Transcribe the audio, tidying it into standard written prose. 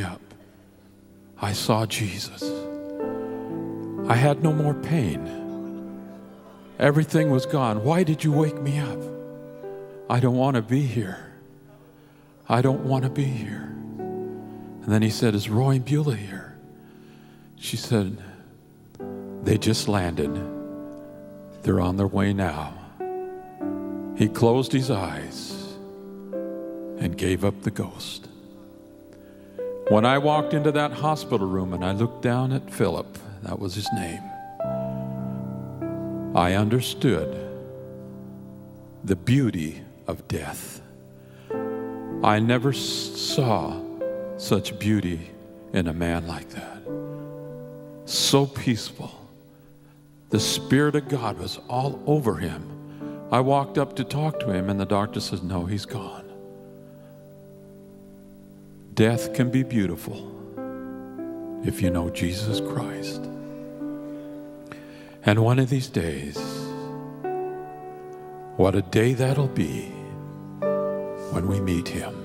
me up. I saw Jesus. I had no more pain. Everything was gone. Why did you wake me up? I don't want to be here. I don't want to be here. And then he said, is Roy and Beulah here? She said, they just landed. They're on their way now. He closed his eyes and gave up the ghost. When I walked into that hospital room and I looked down at Philip, that was his name, I understood the beauty of death. I never saw such beauty in a man like that. So peaceful. The Spirit of God was all over him. I walked up to talk to him and the doctor says, no, he's gone. Death can be beautiful if you know Jesus Christ. And one of these days, what a day that'll be when we meet him.